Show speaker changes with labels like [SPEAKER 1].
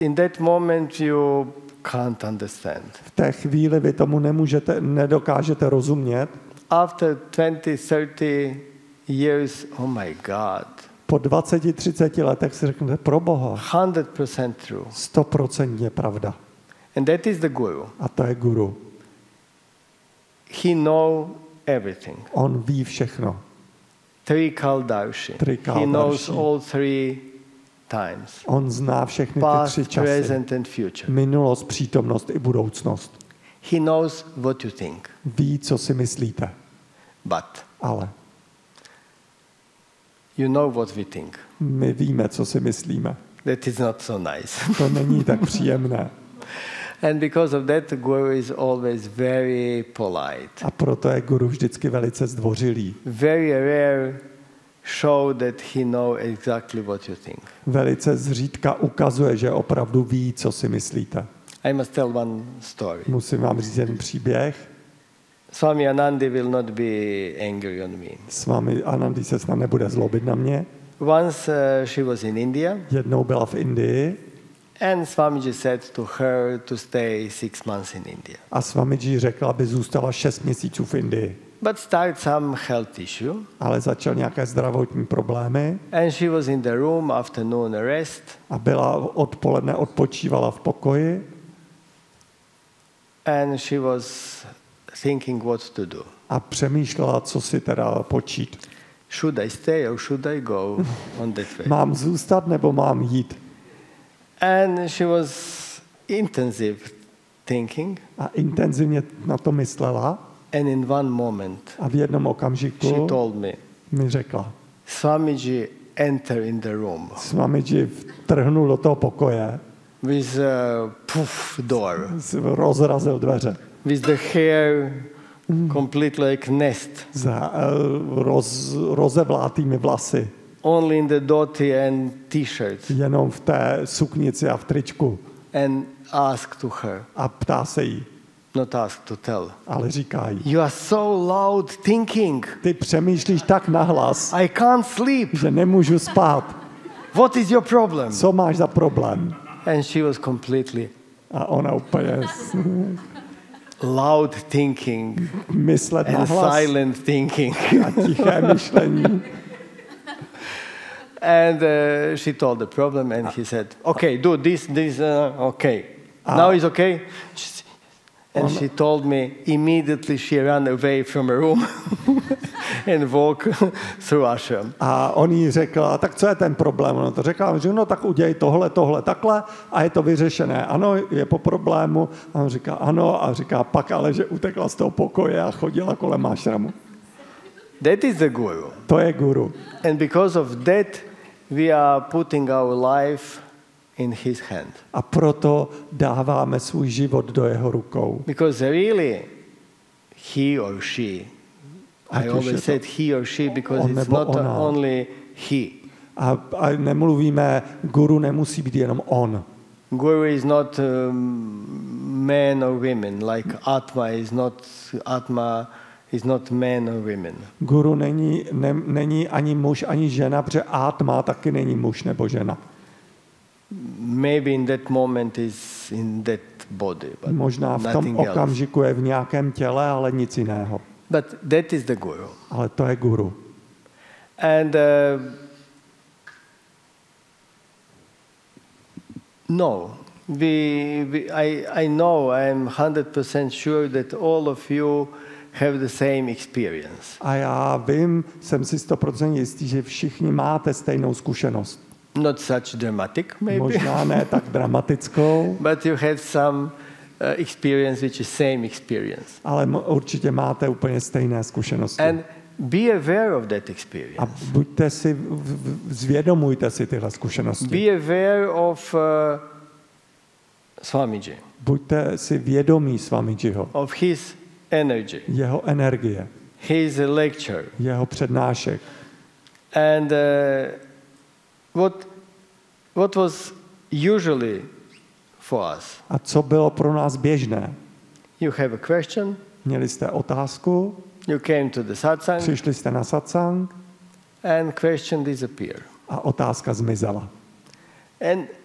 [SPEAKER 1] in that moment you can't understand.
[SPEAKER 2] V té chvíli vy tomu nedokážete rozumět.
[SPEAKER 1] After 20-30 years, oh my God.
[SPEAKER 2] Po 20-30 letech si řeknete, pro Boha.
[SPEAKER 1] 100% true.
[SPEAKER 2] 100% pravda.
[SPEAKER 1] And that is the guru.
[SPEAKER 2] A to je guru.
[SPEAKER 1] He knows everything.
[SPEAKER 2] On ví všechno.
[SPEAKER 1] Trikaldarshi. He knows all three times.
[SPEAKER 2] On zná všechny
[SPEAKER 1] Past,
[SPEAKER 2] ty tři časy.
[SPEAKER 1] present and future.
[SPEAKER 2] Minulost, přítomnost i budoucnost.
[SPEAKER 1] He knows what you think.
[SPEAKER 2] Ví, co si myslíte.
[SPEAKER 1] But
[SPEAKER 2] Ale
[SPEAKER 1] you know what we think.
[SPEAKER 2] my víme, co si myslíme.
[SPEAKER 1] That is not so nice.
[SPEAKER 2] To není tak příjemné.
[SPEAKER 1] And because of that, the guru is always very polite.
[SPEAKER 2] A proto je guru vždycky velice zdvořilý.
[SPEAKER 1] Very rare show that he know exactly what you think.
[SPEAKER 2] Velice zřídka ukazuje, že opravdu ví, co si myslíte.
[SPEAKER 1] I must tell one story.
[SPEAKER 2] Musím vám říct jeden příběh.
[SPEAKER 1] Swami Anandi will not be angry on me.
[SPEAKER 2] S vámi Anandi se snad nebude zlobit na mě.
[SPEAKER 1] Once she was in India.
[SPEAKER 2] Jednou byla v Indii.
[SPEAKER 1] And Swamiji said to her to stay 6 months in India.
[SPEAKER 2] A Swamiji řekl, aby zůstala 6 měsíců v Indii.
[SPEAKER 1] But start some health issue.
[SPEAKER 2] Ale začal nějaké zdravotní problémy.
[SPEAKER 1] And she was in the room, afternoon rest.
[SPEAKER 2] A byla odpoledne odpočívala v pokoji.
[SPEAKER 1] And she was thinking what to do.
[SPEAKER 2] A přemýšlela, co si teda počít.
[SPEAKER 1] Should I stay or should I go on that way?
[SPEAKER 2] Mám zůstat nebo mám jít?
[SPEAKER 1] And she was intensive thinking.
[SPEAKER 2] A intenzivně na to myslela.
[SPEAKER 1] And in one moment,
[SPEAKER 2] a v jednom okamžiku
[SPEAKER 1] she told me,
[SPEAKER 2] mi řekla,
[SPEAKER 1] Swamiji enter in the room.
[SPEAKER 2] Swamiji vtrhnul do toho pokoje.
[SPEAKER 1] With a door.
[SPEAKER 2] Rozrazil dveře.
[SPEAKER 1] With the hair completely like nest.
[SPEAKER 2] S rozevlátými vlasy.
[SPEAKER 1] Only in the dhoti and t-shirt.
[SPEAKER 2] Jenom v té suknici a v tričku.
[SPEAKER 1] And ask to her.
[SPEAKER 2] A ptá se jí.
[SPEAKER 1] Not ask to tell.
[SPEAKER 2] Ale říká jí.
[SPEAKER 1] You are so loud thinking.
[SPEAKER 2] Ty přemýšlíš tak nahlas.
[SPEAKER 1] I can't sleep.
[SPEAKER 2] Že nemůžu spát.
[SPEAKER 1] What is your problem?
[SPEAKER 2] Co máš za problém?
[SPEAKER 1] And she was completely.
[SPEAKER 2] A ona úplně
[SPEAKER 1] loud thinking.
[SPEAKER 2] Myslet
[SPEAKER 1] and
[SPEAKER 2] nahlas.
[SPEAKER 1] Silent thinking.
[SPEAKER 2] A tiché myšlení.
[SPEAKER 1] And she told the problem, and he said, "Okay, do this. Okay. Now it's okay." And she told me immediately she ran away from her room and walked through ashram.
[SPEAKER 2] A on jí řekl, tak co je ten problém? On to řekl, že no tak udělej tohle, takhle a je to vyřešené. Ano, je po problému. A on říká ano a říká pak ale, že utekla z toho pokoje a chodila kolem ashramu.
[SPEAKER 1] That is the guru.
[SPEAKER 2] To je guru.
[SPEAKER 1] And because of that, we are putting our life in his hand.
[SPEAKER 2] A proto dáváme svůj život do jeho rukou.
[SPEAKER 1] Because really, he or she, I always said he or she because it's not only he.
[SPEAKER 2] A nemluvíme, guru nemusí být jenom on.
[SPEAKER 1] Guru is not man or women, like Atma is not man or women.
[SPEAKER 2] Guru není ani muž, ani žena, protože Atma taky není muž nebo žena.
[SPEAKER 1] Maybe in that moment is in that body, but
[SPEAKER 2] možná v tom okamžiku je v nějakém těle, ale nic jiného.
[SPEAKER 1] But that is the guru.
[SPEAKER 2] Ale to je guru.
[SPEAKER 1] And no, I know, I am 100% sure that all of you have the same experience.
[SPEAKER 2] A já vím, jsem si 100% jistý, že všichni máte stejnou zkušenost.
[SPEAKER 1] Not such dramatic, maybe.
[SPEAKER 2] Možná ne tak dramatickou.
[SPEAKER 1] But you have some experience which is same experience.
[SPEAKER 2] Ale určitě máte úplně stejné zkušenosti.
[SPEAKER 1] And be aware of that experience.
[SPEAKER 2] A zvědomujte si tyhle zkušenosti.
[SPEAKER 1] Be aware of Swamiji.
[SPEAKER 2] Buďte si vědomí Swamijiho.
[SPEAKER 1] Of his energy.
[SPEAKER 2] Jeho energie.
[SPEAKER 1] His lecture.
[SPEAKER 2] Jeho přednášek.
[SPEAKER 1] And what was usually for us?
[SPEAKER 2] A co bylo pro nás běžné?
[SPEAKER 1] You have a question.
[SPEAKER 2] Měli jste otázku.
[SPEAKER 1] You came to the satsang.
[SPEAKER 2] Přišli jste na satsang.
[SPEAKER 1] And question disappeared.
[SPEAKER 2] A otázka zmizela.
[SPEAKER 1] And